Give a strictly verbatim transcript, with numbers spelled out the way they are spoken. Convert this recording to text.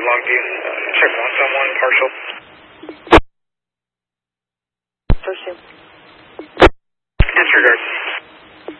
Longview. Uh, check once on one, partial. First two. Disregard.